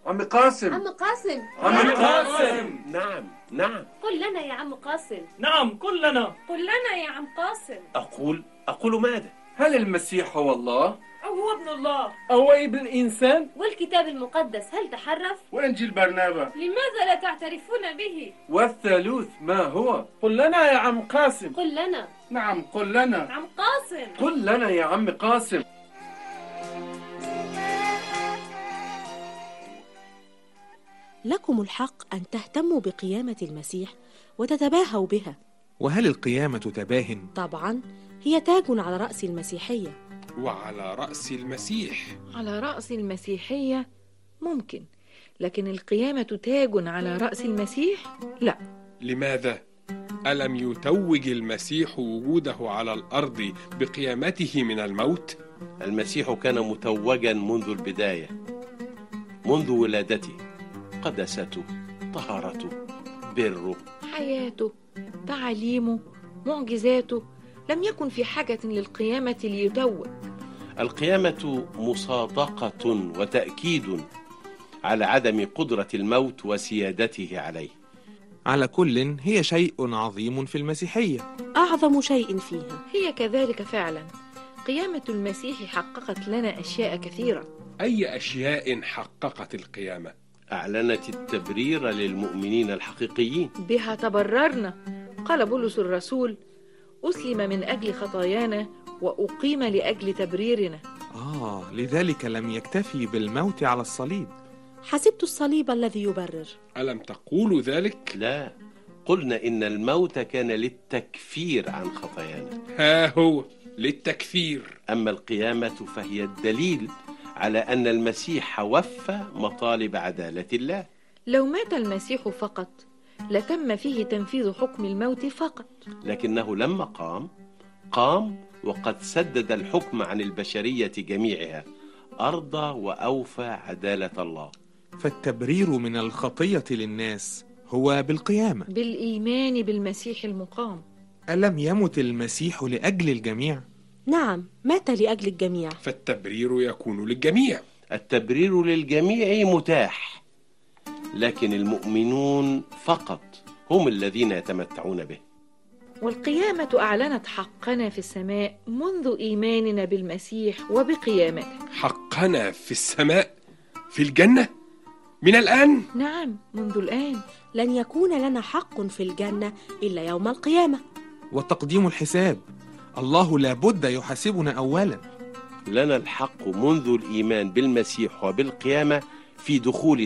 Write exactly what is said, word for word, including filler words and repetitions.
عم قاسم. عم قاسم. عم قاسم. نعم نعم. قل لنا يا عم قاسم. نعم قل لنا. قل لنا يا عم قاسم. أقول أقول ماذا؟ هل المسيح هو الله؟ أو هو ابن الله؟ أو ابن الإنسان؟ والكتاب المقدس هل تحرف؟ وإنجيل برنابا لماذا لا تعترفون به؟ والثالوث ما هو؟ قل لنا يا عم قاسم. قل لنا. نعم قل لنا. عم قاسم. قل لنا يا عم قاسم. لكم الحق أن تهتموا بقيامة المسيح وتتباهوا بها. وهل القيامة تباه؟ طبعا، هي تاج على رأس المسيحية. وعلى رأس المسيح. على رأس المسيحية ممكن، لكن القيامة تاج على رأس المسيح؟ لا. لماذا؟ ألم يتوج المسيح وجوده على الأرض بقيامته من الموت؟ المسيح كان متوجا منذ البداية، منذ ولادته. قدسته، طهارته، بره، حياته، تعاليمه، معجزاته، لم يكن في حاجة للقيامة ليتوج. القيامة مصادقة وتأكيد على عدم قدرة الموت وسيادته عليه. على كل هي شيء عظيم في المسيحية، أعظم شيء فيها. هي كذلك فعلا. قيامة المسيح حققت لنا أشياء كثيرة. أي أشياء حققت القيامة؟ أعلنت التبرير للمؤمنين الحقيقيين. بها تبررنا. قال بولس الرسول: أسلم من أجل خطايانا وأقيم لأجل تبريرنا. آه، لذلك لم يكتفي بالموت على الصليب. حسبت الصليب الذي يبرر. ألم تقولوا ذلك؟ لا، قلنا إن الموت كان للتكفير عن خطايانا. ها هو للتكفير. أما القيامة فهي الدليل على أن المسيح وفى مطالب عدالة الله. لو مات المسيح فقط لتم فيه تنفيذ حكم الموت فقط، لكنه لما قام قام وقد سدد الحكم عن البشرية جميعها، أرضى وأوفى عدالة الله. فالتبرير من الخطية للناس هو بالقيامة، بالإيمان بالمسيح المقام. ألم يمت المسيح لأجل الجميع؟ نعم، مات لأجل الجميع. فالتبرير يكون للجميع. التبرير للجميع متاح، لكن المؤمنون فقط هم الذين يتمتعون به. والقيامة أعلنت حقنا في السماء منذ إيماننا بالمسيح وبقيامته. حقنا في السماء، في الجنة، من الآن؟ نعم، منذ الآن. لن يكون لنا حق في الجنة إلا يوم القيامة. وتقديم الحساب، الله لابد يحاسبنا أولا. لنا الحق منذ الإيمان بالمسيح وبالقيامة في دخول